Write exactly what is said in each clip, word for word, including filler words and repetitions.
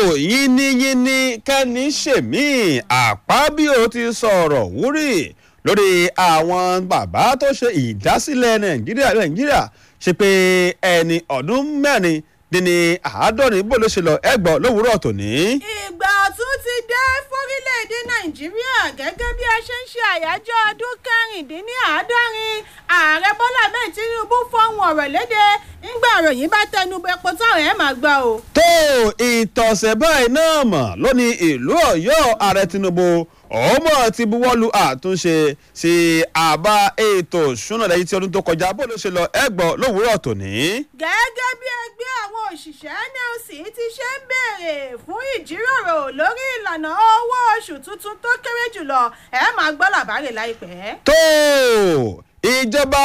yínníyínní kẹ́ni ṣèmí Àpábíò ti sọ̀rọ̀ wúrì lórí àwọn bàbá tó ṣe ìdásílẹ̀ nàìjíríà nàìjíríà ṣe pé ẹni ọdún mẹ́rin dín ní àádọ́rin bó ló ṣe lọ ẹgbọ́n lówùúrọ̀ tòní. ìgbà ọ̀tun ti dé fórílẹ̀-èdè nàìjíríà gẹ́gẹ́ bí a ṣe ń ṣe àyájọ́ ọdún kẹrìndínláàádọ́rin ààrẹ bọ́lá ahmed tinubu fọ́hùn ọ̀rọ̀ lédè ńgbà ìròyìn bá tẹnu epo táwọn ẹ̀ máa gbọ́ o. tó ìtọ̀sẹ̀ báyìí náà mọ̀ lónìí ìlú ọ̀yọ́ ààrẹ tinubu ọmọ ti buwọ́lu àtúnṣe sí àbá ètò ìṣúná lẹ́yìn tí ọdún tó kọjá bó ló ṣe lọ ẹgbọ́n lówùúrọ̀ tòní. gẹ́gẹ́ bí ẹgbẹ́ àwọn òṣìṣẹ́ nlc ti ṣe ń béèrè fún ìjíròrò lórí ìlànà owó oṣù tuntun tó kéré jùlọ ẹ máa gbọ́ làbárè láìpẹ́. tó ìjọba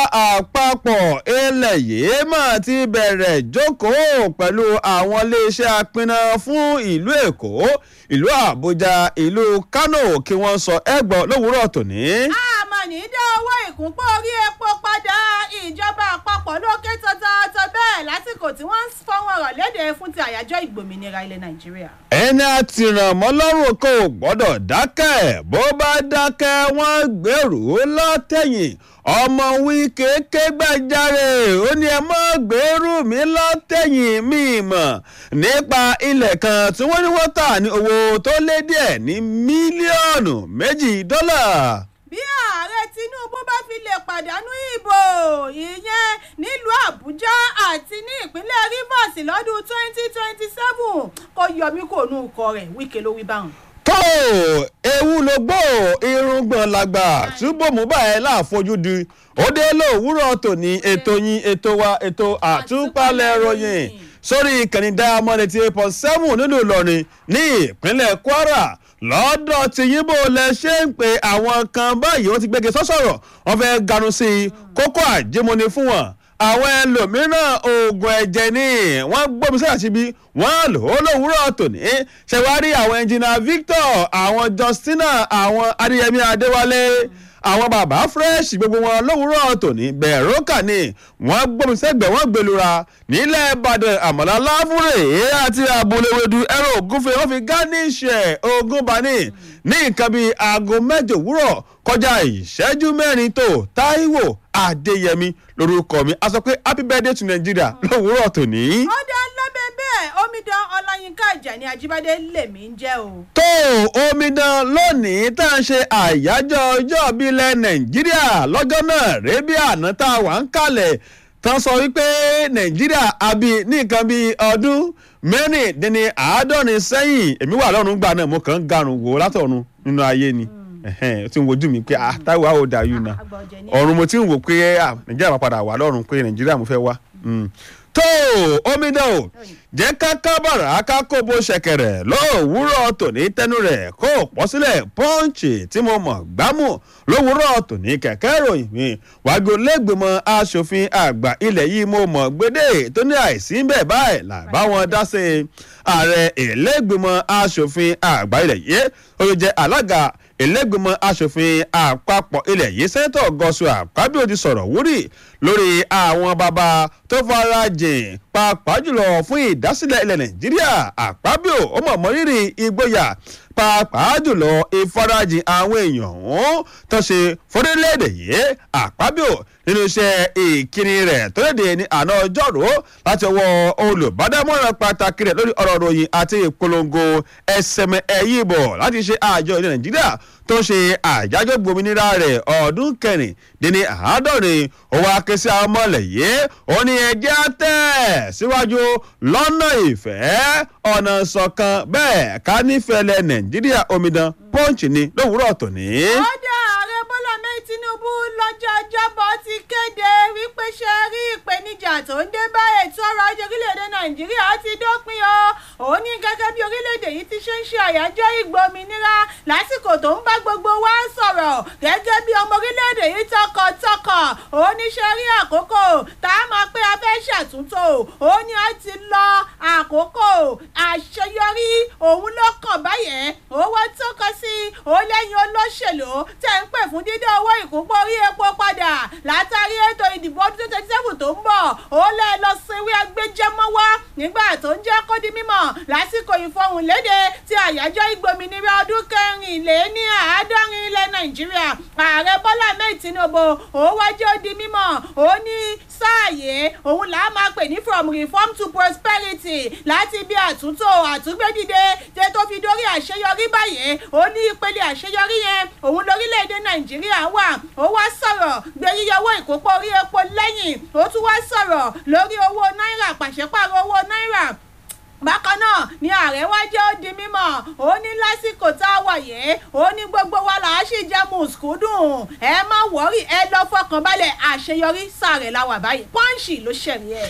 àpapọ̀ ilẹ̀ yìí mà ti bẹ̀rẹ̀ jókòó pẹ̀lú àwọn iléeṣẹ́ apínná fún ìlú èkó ìlú àbújá ìlú kánò kí wọ́n sọ ẹgbọ́n lówùúrọ̀ tòní. àmọ́ ní dá owó ìkúnpọ̀ orí epo padà ìjọba àpapọ̀ ló ké tọ́tọ́tọ́ bẹ́ẹ̀ lásìkò tí wọ́n ń fọwọ́n rọ̀ léde fún ti àyájọ́ ìgbòmìnira ilẹ̀ nàìjíríà. ẹni àtìrànmọ́ lọ́rùn kò gbọ́dọ̀ dákẹ́ bó bá dákẹ́ wọ́n gbèrú látẹ̀yìn ọmọ Wike ké gbàjarè ó ní ẹ mọ́ gbèrú mi látẹ̀yìn mi mọ̀ nípa ilẹ̀ kan tí wọ́n ní wọ́n tà ní owó tó lé díẹ̀ ní mílíọ̀nù méjì dọ́là. bí ààrẹ tinubu bá fi lè pàdánù ìbò ìyẹn nílùú àbújá àti ní ìpínlẹ̀ rivers lọ́dún twenty twenty seven kò yọmí kò nú ikọ̀ rẹ̀ Wike ló wí báwọn. tó ewu ló gbọ́ irùngbọ̀n làgbà túbọ̀ mú báyìí láàfojúdi ó dé lówùúrọ̀ tòní ètò yín ètò wa ètò àtúpalẹ̀ ròyìn sórí ìkànnì Diamond eighty eight point seven nílùú Ìlọrin ní ìpínlẹ̀ Kwara lọ́dọ̀ tí yíbo lẹ ṣe ń pe àwọn kan báyìí wọ́n ti gbége sọ́sọ̀rọ̀ wọ́n fẹ́ ganu sí i kókó àjẹmọ́ni fún wọn àwọn ẹlòmíràn oògùn ẹ̀jẹ̀ ni wọ́n gbómi sí àṣìbí wọ́n lò ó lówùúrọ̀ tòní ṣẹ̀wárí àwọn ẹnjìnà Victor àwọn Justina àwọn Adéyẹmí Adéwálé àwọn bàbá fresh gbogbo wọn lówùúrọ̀ tòní bẹ̀rùkà ni wọ́n gbómi sẹ́gbẹ̀ẹ́ wọ́n gbẹlura nílẹ̀ Ìbàdàn àmàlà láfúrè àti àbúléwédú ẹ̀rọ ògúnfe wọ́n fi gánìṣẹ̀ ogun bani ní nǹkan bíi aago mẹ́jọ òwúrọ̀ kọjá ìṣẹ́jú mẹ́rin tó Táíwò Adéyẹmí lórúkọ mi a sọ pé happy birthday to Nigeria lówùúrọ̀ tòní. ó dá lábẹ́ bẹ́ẹ̀ omidan ọláyínká Àjàní Ajíbádé lèmi ń jẹ́ o. tó omidan lónìí tá à ń ṣe àyájọ́ ọjọ́ ìbílẹ̀ Nàìjíríà lọ́jọ́ náà rébí àná tá a wà ń kalẹ̀ tán sọ wípé Nàìjíríà àbí ní nǹkan bíi ọdún mẹ́rìndínní àádọ́rin sẹ́yìn èmi wà lọ́run gbà náà mo kàn ń garùn wò látọ̀run nínú ayé ni ó ti ń wojú mi pé ah Táíwò how old are you now ọ̀run mo ti ń wò pé Nàìjíríà máa padà wà lọ́run pé Nàìjíríà mo fẹ́ wá. tó omidan o jẹ́ ká kábàrà ká kó bó ṣẹ̀kẹ̀rẹ̀ lówùúrọ̀ tòní tẹnu rẹ̀ kó pọ̀ sílẹ̀ pọ́ǹchì tí mo mọ̀ gbámú lówùúrọ̀ tòní kẹ̀kẹ́ ìròyìn mi wàgò lẹ́gbẹ̀mọ́ aṣòfin àgbà ilẹ̀ yìí mo mọ̀ gbédè tó ní àìsí bẹ́ẹ̀ báyìí là bá wọn dá sí i ààrẹ ìlẹ́gbẹ̀mọ́ aṣòfin àgbà ilẹ̀ yìí ó ló jẹ́ alága ìlẹ́gbẹ̀mọ́ aṣòfin àpapọ̀ ilẹ̀ yìí sẹ́ńtọ̀ Gọ́sù Àpábíò ti sọ̀rọ̀ wúrì lórí àwọn bàbá tó fara jìn pàápàá jùlọ fún ìdásílẹ̀ ilẹ̀ Nàìjíríà Àpábíò ó mọ̀ mọ́rírì ìgboyà pàápàá jùlọ ìfarajìn àwọn èèyàn ọ̀hún tó ṣe fórílẹ̀-èdè yìí Àpábíò nínú iṣẹ́ ìkíni rẹ̀ tó léde ní àná ọjọ́rú láti ọwọ́ olùbádámọ̀ràn pàtàkì rẹ̀ lórí ọ̀rọ̀ ròyìn àti ìpolongo ẹsẹ̀mẹ̀ ẹ̀yìnbọ̀ láti ṣe àjọ ilẹ̀ Nàìjíríà tó ṣe àjájọ́ gbòmìnira rẹ̀ ọdún kẹrìndínní àádọ́rin òwò akẹ́sí àwọn ọmọlẹ̀ yìí ó ní ẹjẹ́ tẹ̀ síwájú lọ́nà ìfẹ́ ọ̀nà ṣọ̀kan bẹ́ẹ̀ ká nífẹ̀ẹ́lẹ̀ Nàìjíríà omidan Punch ni lówùúrọ̀ tòní. ọ̀dà ààrẹ Bọ́lá mẹ́rin Tinubu lọ́jọ́ ọjọ́bọ̀ ti kéde wípé ṣe rí ìpèníjà tó ń dé bá ètò ọrọ̀ ajé orílẹ̀-èdè Nàìjíríà ti dópin o òun ní gẹ́gẹ́ bí orílẹ̀-èdè yìí ti ṣe ń ṣe àyájọ́ ìgbòmìnira lásìkò tó ń bá gbogbo wa sọ̀rọ̀ gẹ́gẹ́ bí ọmọ orílẹ̀-èdè yìí tọkàntọkàn òun ní ṣe rí àkókò tá a máa pé a fẹ́ ṣàtúntò òun ní a ti lọ àkókò àṣeyọrí òun ló kàn báyẹn owó tó kọ sí ó lẹ́yìn olóṣèlú tẹ̀ ń pè fún dídá owó ìkúnpọ̀ orí epo padà látàrí ètò ìdìbò ọdún twenty twenty seven tó ń bọ̀ ó lẹ́ lọ sinwé agbẹjẹmọ́wá nígbà tó ń jẹ́ kó di mímọ̀ lásìkò ìfọhùnlédè tí àyájọ́ ìgbòmìnira ọdún kẹrìnléní àádọ́rin ilẹ̀ nàìjíríà ààrẹ bọ́lá ahmed tinubu ó wájú ó di mímọ̀ ó ní sáàyè òun là á máa pè ní from reform to prosperity láti bí àtúntò àtúgbédìde tẹ́ tó fi dórí àṣeyọrí báyìí ó ní ìpele àṣeyọrí yẹn òun lórílẹ̀‐èdè nàìjíríà wà ó wá sọ̀rọ̀ gbé yíyọ owó ìkópọ̀ orí epo lẹ́yìn ó tún wá sọ̀rọ̀ lórí owó náírà pàṣípààrọ̀ owó náírà bákan náà ni ààrẹ wá jẹ́ ó di mímọ̀ ó ní lásìkò tá a wà yìí ó ní gbogbo wa là á sì jẹ́ mùsùlùmí ẹ má wọ́rí ẹ lọ fọkàn balẹ̀ àṣeyọrí sàrẹ̀ la wà báyìí pọ́ǹsì ló ṣẹ̀rí ẹ̀.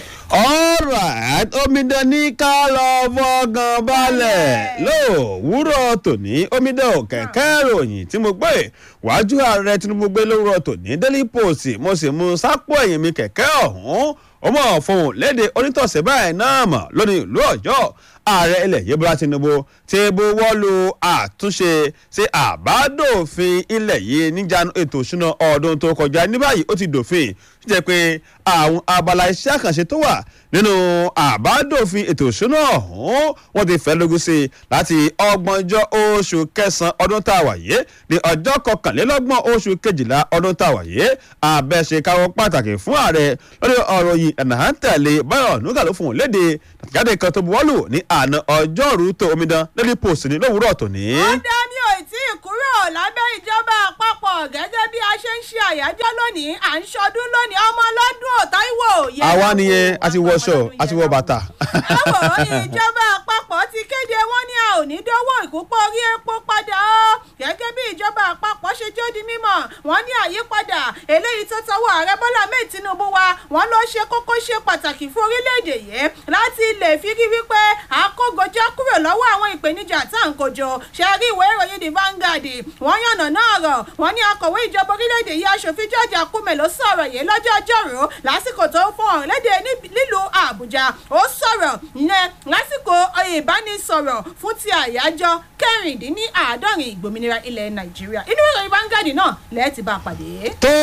alright omidan ní ká lọ fọkàn balẹ̀ lówùúrọ̀ tòní omidan ò kẹ̀kẹ́ ròyìn tí mo gbé wájú ààrẹ tinubu gbé lówùúrọ̀ tòní daily post mo sì mú sápò ẹ̀yìn mi kẹ̀kẹ́ ọ̀hún ọmọ fọhùn léde onítọ̀sẹ̀ báyìí náà mọ̀ lónìí ìlú ọ̀yọ́ ààrẹ ilẹ̀ yìí bọ́lá tinubu ti buwọ́ lu àtúnṣe sí àbádòfin ilẹ̀ yìí níjànú ètò ìṣúná ọdún tó kọjá ní báyìí ó ti dòfin tó jẹ́ pé àwọn abala iṣẹ́ àkànṣe tó wà nínú àbádòfin ètò ìṣúná ọ̀hún wọ́n ti fẹ́ lógún sí i láti ọgbọ̀njọ́ oṣù kẹsàn-án ọdún tá a wà yìí ní ọjọ́ kọkànlélọ́gbọ̀n oṣù kejìlá ọdún tá a wà yìí àbẹ̀ṣekáwọ́ pàtàkì fún ààrẹ lórí ọ̀rọ̀ yìí ẹ̀nà à ń tẹ̀lé báyọ̀ nùgà ló fún un léde jáde kan tó buwọ́lù ní àná ọjọ́rú tó omidan lórí post ní lówùúrọ̀ tòní. ó dá mi ò tí ì kúrò lábẹ́ ìjọba àpapọ̀ gẹ́gẹ́ bí a ṣe ń ṣe àyájọ́ lónìí à ń ṣọdún lónìí ọmọ ọlọ́dún ò Táíwò. àwa nìyẹn a ti wọṣọ a ti wọ bàtà. àwọn ìjọba àpapọ̀ ti kéde wọ́n ní a ò ní dánwò ìkúpọ̀ orí epo padà ó gẹ́gẹ́ bí ìjọba àpapọ̀ ṣe jó di mímọ̀ wọ́n ní àyípadà eléyìí tó tọwọ́ ààrẹ Bọ́lá Ahmed Tinubu wa wọ́n ló ṣe kókó ṣe pàtàkì fún orílẹ̀-èdè yìí láti lè fi rí wípé àkógojá kúrò lọ́wọ́ àwọn ìpèníjà tá à ń kojú ṣe rí ìwé ìròyìn The Vanguard wọ́n yànnà náà rọ̀ wọ́n ní akọ̀wé ìjọba orílẹ̀-èdè yìí aṣòfin George Akume ló sọ̀rọ̀ yìí lọ́jọ́ ọjọ́rú lásìkò tó ń fún ọ̀rọ̀ lédè nílùú Àbújá ó sọ̀rọ̀ ìyẹn lásìkò ìbánisọ̀rọ̀ fún ti àyájọ́ kẹrìndínláàádọ́rin ìgbòmìnira ilẹ̀ Nàìjíríà inú ìròyìn Vanguard náà lẹ́ẹ̀tì bá pàdé. tó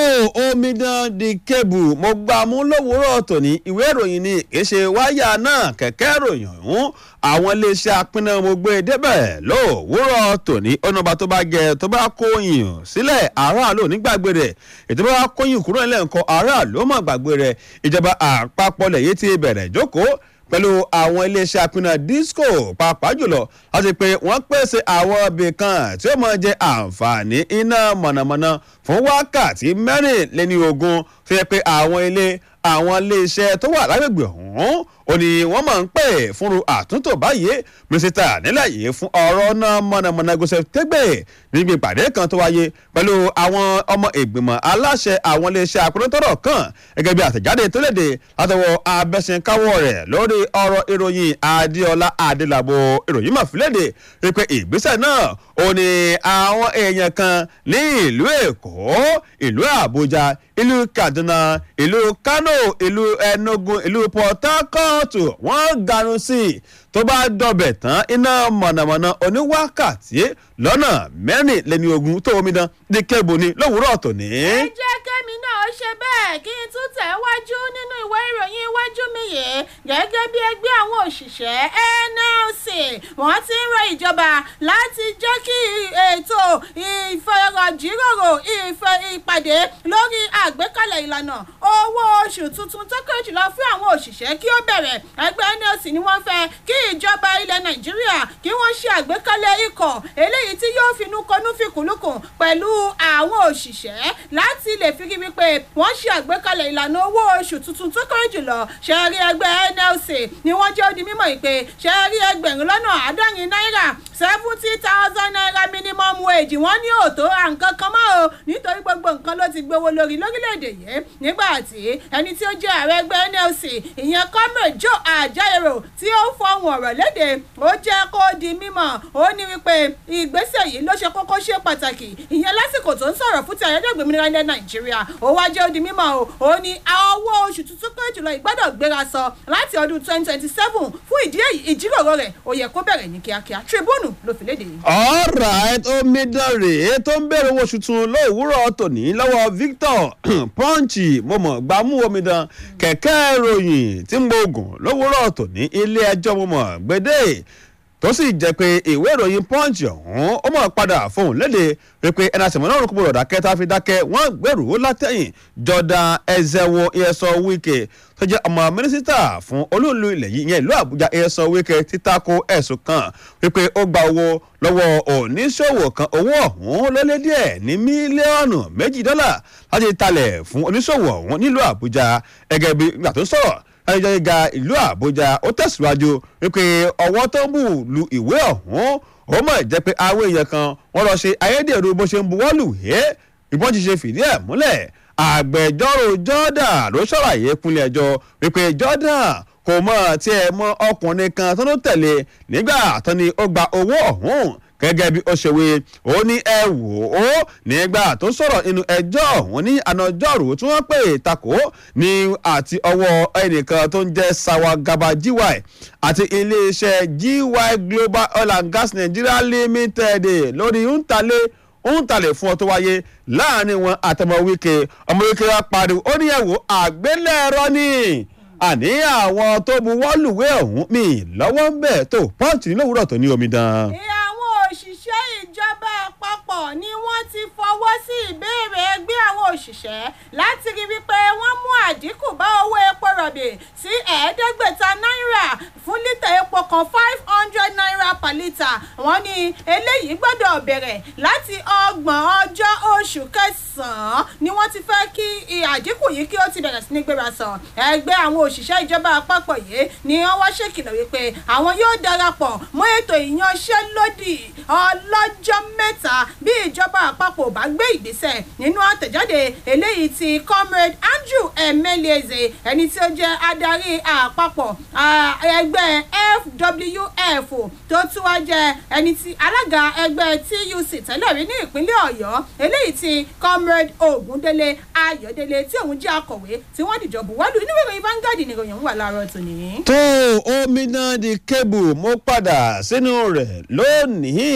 omidan di kébù mo gbà mú lówùúrọ̀ tòní ìwé ìròyìn ni èṣe wáyà náà kẹ̀kẹ́ ìròyìn ọ̀hún àwọn iléeṣẹ́ apínná mo gbé débẹ̀ lówùúrọ̀ tòní ọ̀nàbà tó bá gẹ tó bá kóyìn sílẹ̀ aráàlú nígbàgbé rẹ̀ ètò bá kóyìn kúrò nílẹ̀ nǹkan aráàlú mọ̀ gbàgbé rẹ̀ ìjọba àpapọ̀ lẹ̀ yìí ti bẹ̀rẹ̀ jókòó pẹ̀lú àwọn iléeṣẹ́ apínná disco pàápàá jùlọ láti pé wọ́n pèsè àwọn ibì kan tí ó máa jẹ àǹfààní iná mọ̀nàmọ́ná fún wákàtí mẹ́rìnléní ogún tó yẹ pé àwọn ilé àwọn iléeṣẹ́ tó wà lágbègbè ọ̀hún ó ní wọ́n máa ń pè fúnru àtúntò báyìí mínísítà nílẹ̀ yìí fún ọ̀rọ̀ náà mọ̀nàmọ́ná Joseph Tegbe níbi ìpàdé kan tó wáyé pẹ̀lú àwọn ọmọ ìgbìmọ̀ aláṣẹ àwọn iléeṣẹ́ akúnítọ́rọ̀ kan gẹ́gẹ́ bí àtẹ̀jáde tó léde látọwọ́ abẹ́sẹ̀káwọ́ rẹ̀ lórí ọ̀rọ̀ ìròyìn Adéọlá Adélabò ìròyìn mà fi léde wípé ìgbésẹ̀ náà ó ní àwọn èèyàn kan ní ìlú Èkó ìlú Àbújá ìlú Kaduna ìlú Kano ìlú Enugu ìlú Port Harcourt wọ́n ganu sí i tó bá dọ̀bẹ̀ tán iná mọ̀nàmọ́ná oníwákàtí lọ́nà mẹ́rìnléní ogún tó omidan ní kébù ni lówùúrọ̀ tòní. ẹ jẹ́ kẹ́mi náà ṣe bẹ́ẹ̀ kí n tún tẹ̀ wájú nínú ìwé ìròyìn iwájú mi yìí gẹ́gẹ́ bí ẹgbẹ́ àwọn òṣìṣẹ́ N L C wọ́n ti ń rọ ìjọba láti jẹ́ kí ètò ìfọ̀rọ̀jíròrò ìpàdé lórí àgbékalẹ̀ ìlànà owó oṣù tuntun tó kéré jùlọ fún àwọn òṣìṣẹ́ kí ó bẹ̀rẹ̀ ẹgbẹ́ N L C ni wọ́n fẹ́ kí ìjọba ilẹ̀ Nàìjíríà kí wọ́n ṣe àgbékalẹ̀ ikọ̀ eléyìí tí yóò finú konú fìkúlùkùn pẹ̀lú àwọn òṣìṣẹ́ láti lè fi rí wípé wọ́n ṣe àgbékalẹ̀ ìlànà owó oṣù tuntun tó kéré jùlọ ṣẹ́ẹ́rí ẹgbẹ́ N L C ni wọ́n jẹ́ ó di mímọ̀ ìpè ṣẹ́ẹ́rí ẹgbẹ̀rún lọ́nà àádọ́rin náírà seventy thousand naira minimum wage wọ́n ní òtó àǹkan kan mọ́ o nítorí gbogbo nǹkan ló ti gbówó lórí lórílẹ̀‐èdè yìí nígbà tí ẹni tí ó jẹ́ ààrẹ ẹgbẹ́ N L C ìyẹn Comrade Joe Ajaero tí ó ń fọhùn ọ̀rọ̀ léde ó jẹ́ kó di mímọ̀ ó ní wípé ìgbésẹ̀ yìí ló ṣe kókó ṣe pàtàkì ìyẹn lásìkò tó ń sọ̀rọ̀ fún ti àyájọ́ ìgbòmìnira ilẹ̀ Nàìjíríà ó wá jẹ́ ó di mímọ̀ o ó ní owó oṣù tuntun pé jùlọ ìgbọ́dọ̀ gbéra sọ láti ọdún twenty twenty seven fún ìdí èyí ìjíròrò rẹ̀ ó yẹ kó bẹ̀rẹ̀ ní kíákíá Tribune ló fi léde. alright omidan rèé tó ń bèrè owó tuntun lówùúrọ̀ tòní lọ́wọ́ Victor Punch mọ̀mọ́ gbàmú omidan kẹ̀kẹ́ ìròyìn tí ń gbóògùn lówùúrọ̀ tòní ilé ẹjọ́ mọ̀mọ́ gbèdé tó sì jẹ́ pé ìwé ìròyìn Punch ọ̀hún ó mọ̀ padà fóun léde pé ẹni àtìmọ́ náà kò gbọdọ̀ dákẹ́ tá a fi dákẹ́ wọ́n gbèrú látẹ̀yìn Jordan Ezewo Nyesom Wike tó jẹ́ ọmọ mínísítà fún olúùlú ilẹ̀ yìí ìyẹn ìlú Àbújá Nyesom Wike títako ẹ̀sùn kan wípé ó gba owó lọ́wọ́ oníṣòwò kan owó ọ̀hún ló lé díẹ̀ ní mílíọ̀nù méjì dọ́là láti talẹ̀ fún oníṣòwò ọ̀hún nílùú Àbújá gẹ́gẹ́ bí ìgbà tó sọ̀rọ̀ ẹjọ́ gíga ìlú Àbújá ó tẹ̀síwájú wípé ọwọ́ tó ń bù lu ìwé ọ̀hún ó mọ̀ jẹ́ pé àwọn èèyàn kan wọ́n lọ ṣe ayédèrú bó ṣe ń buwọ́lù wé ìbọn ti ṣe fìdí ẹ̀ múlẹ̀ agbẹjọ́rò Jordan ló ṣàlàyé kúnlẹ̀ ẹjọ́ wípé Jordan kò mọ̀ tí ẹ mọ ọkùnrin kan tó ń tẹ̀lé nígbà tó ní ó gba owó ọ̀hún gẹ́gẹ́ bí ó ṣe wí ó ní ẹ wò ó nígbà tó sọ̀rọ̀ inú ẹjọ́ ọ̀hún ní ànájọ́rò tí wọ́n pè takò ní àti ọwọ́ ẹnìkan tó ń jẹ́ Sawagaba G Y àti iléeṣẹ́ G Y Global Oil and Gas Nigeria Limited lórí ń-talé ń-talé fún ọ tó wáyé láàrin wọn àtọmọ Wike ọmọ Wike wá pariwo ó ní ẹ wò àgbélẹ̀rọ ni àní àwọn tó buwọ́lùwé ọ̀hún mi lọ́wọ́ ń bẹ̀ tó Punch ní lówùúrọ̀ tó ní omidan. òṣìṣẹ́ ìjọba àpapọ̀ ni wọ́n ti fọwọ́ sí ìbéèrè ẹgbẹ́ àwọn òṣìṣẹ́ láti rí wípé wọ́n mú àdínkù bá owó epo rọ̀bì sí ẹ̀ẹ́dẹ́gbẹ̀ta náírà fún lítà epo kan five hundred naira per litre. wọ́n ní eléyìí gbọ́dọ̀ bẹ̀rẹ̀ láti ọgbọ̀n ọjọ́ oṣù kẹsàn-án ni wọ́n ti fẹ́ kí àdínkù yìí kí ó ti bẹ̀rẹ̀ sí ní gbéra sàn. ẹgbẹ́ àwọn òṣìṣẹ́ ìjọba àpapọ̀ yìí ni wọ́n wá ṣèkìlọ̀ wípé àwọn yóò darapọ̀ mọ́ ètò ìyanṣẹ́lódì ọlọ́jọ́ mẹ́ta bí ìjọba àpapọ̀ bá gbé ìgbésẹ̀ nínú àtẹ̀jáde eléyìí tí comrade Andrew Emeleze ẹni tí ó jẹ́ adarí àpapọ̀ ẹgbẹ́ F W F tó tún wá jẹ́ ẹni tí alága ẹgbẹ́ T U C tẹ́lẹ̀ rí ní ìpínlẹ̀ Ọ̀yọ́ eléyìí tí comrade Ògúndélé Ayọ̀délé tí òun jẹ́ akọ̀wé tí wọ́n dìjọ buwọ́lù inú ìròyìn Vanguard ni ìròyìn ń wà láàárọ̀ tòní. tó omidan di kébù mo padà sínú rẹ̀ lónìí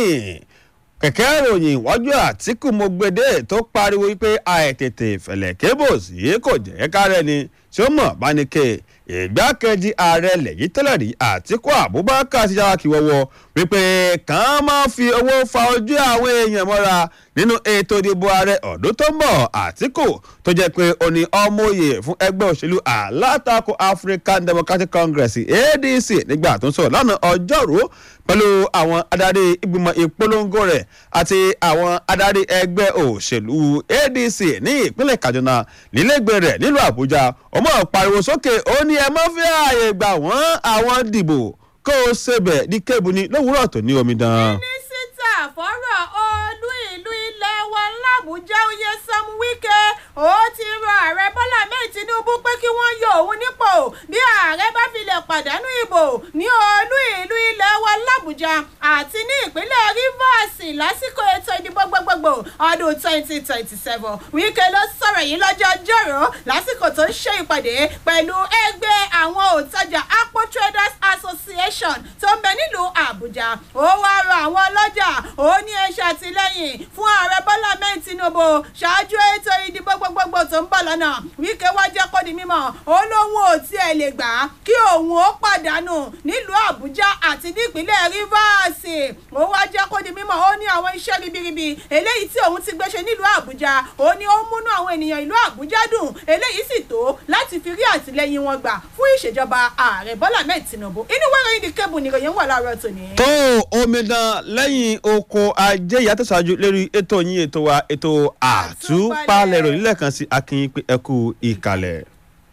kẹ̀kẹ́ ìròyìn ìwájú Àtíkù Mọ́gbẹ́dẹ́ tó pariwo wípé àìtètè fẹ̀lẹ̀ kébù sí kò jẹ́ kárẹ́ ni tí ó mọ̀ bá ní ké ìgbákejì ààrẹ lẹ́yìn tẹ́lẹ̀ rí Àtíkù Abubakar ti yára kí wọ́wọ́ wípé kàn máa fi owó fa ojú àwọn èèyàn mọ́ra nínú ètò ìdìbò ààrẹ ọdún tó ń bọ̀. Àtíkù tó jẹ́ pé ó ní ọmọye fún ẹgbẹ́ òṣèlú alátakò African Democratic Congress A D C nígbà tó ń sọ̀rọ̀ lánàá ọjọ́rú pẹ̀lú àwọn adarí ìgbìmọ̀ ìpolongo rẹ̀ àti àwọn adarí ẹgbẹ́ òṣèlú A D C ní ìpínlẹ̀ Kaduna nílẹ̀gbẹ́ rẹ̀ nílùú Àbújá ọmọ pariwo sókè ó ní ẹ má fi ààyè gbà wọ́n àwọn dìbò kó o ṣebẹ̀ ní kébù ní lówùúrọ̀ tó ní omidan. mínísítà fọ́rọ̀ olú ìlú ilẹ̀ wa l'Àbújá Nyesom Wike ó ti rọ ààrẹ Bọ́lá Ahmed Tinubu pé kí wọ́n yọ òun nípò bí ààrẹ bá fi lè pàdánù ìbò ní olú ìlú ilẹ̀ wa l'Àbújá àti ní ìpínlẹ̀ Rivers lásìkò ètò ìdìbò gbogbogbò ọdún twenty twenty seven. Wike ló sọ̀rọ̀ yìí lọ́jọ́ ọjọ́rú lásìkò tó ń ṣe ìpàdé pẹ̀lú ẹgbẹ́ àwọn òǹtajà Akpo Traders Association tó ń bẹ nílùú Àbújá. ó wá rọ àwọn ọlọ́jà ó ní ẹ ṣàtìlẹ́yìn fún ààrẹ Bọ́lá Ahmed Tinubu ṣáájú ètò ìdìbò gbogbogbò tó ń bọ̀ lọ́nà. Wike wá jẹ́ kó di mímọ̀ ó lóun ò tiẹ̀ lè gbà kí òun ó pàdánù nílùú Àbújá àti nípínlẹ̀ Rivers. ó wá jẹ́ kó di mímọ̀ ó ní àwọn iṣẹ́ ribiribi eléyìí tí òun ti gbéṣe nílùú Àbújá ó ní ó múnú àwọn ènìyàn ìlú Àbújá dùn eléyìí sì tó láti fi rí àtìlẹ́yìn wọn gbà fún ìṣèjọba ààrẹ Bọ́lá Ahmed Tinubu. inú wẹ́rẹ́ ìdí kébù ni ìròyìn wà láàárọ̀ tòní. tó omidan lẹ́yìn oko ajé ìyá tó ṣáájú lórí ètò yín ètò wa ètò àtúpalẹ̀ ìròyìn lẹ́ẹ̀kan sí akínyìn pé ẹ kú ìkàlẹ̀.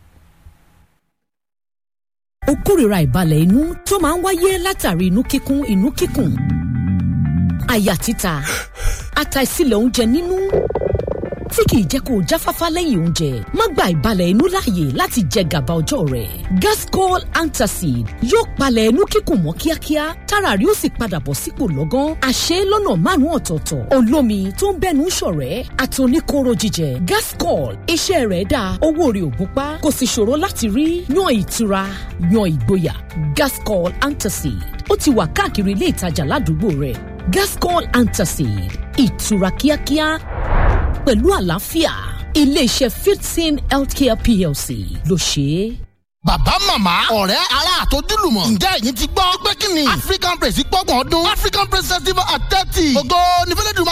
ó kórìíra ìbalẹ̀ inú tó máa ń wáyé látàrí inú kíkún inú kíkùn àyà títa àtàìsílẹ̀ oúnjẹ nínú tí kìí jẹ́ kó o jáfáfá lẹ́yìn oúnjẹ. Má gba ìbalẹ̀ inú láàyè láti jẹ gàba ọjọ́ rẹ̀. Gascol Antacid yóò palẹ̀ inú kíkùn mọ́ kíákíá, tára rí ó sì padà bọ̀ sípò lọ́gán. Àṣẹ lọ́nà márùn-ún ọ̀tọ̀ọ̀tọ̀. Olómi tó ń bẹ́nu ṣọ̀rẹ́ àtòníkóró jíjẹ. Gascol, iṣẹ́ rẹ̀ dáa, owó rẹ̀ ò gúnpá, kò sì ṣòro láti rí. Yan ìtura, yan ìgboyà. Gascol Antacid ó ti wà káàkiri ilé ìtajà ládùúgbò rẹ̀. Gascol Antacid, ìtura kíákíá pẹ̀lú àlàáfíà. Ilé-iṣẹ́ Fitsin Healthcare P L C ló ṣe é. Bàbá màmá ọ̀rẹ́ ará àtọ́júlùmọ̀ ǹjẹ́ ẹ̀yin ti gbọ́ pé kí ni African Praise gbọ́gbọ̀n ọdún African Praise Festival at thirty ògo ní fẹ́lẹ́dùn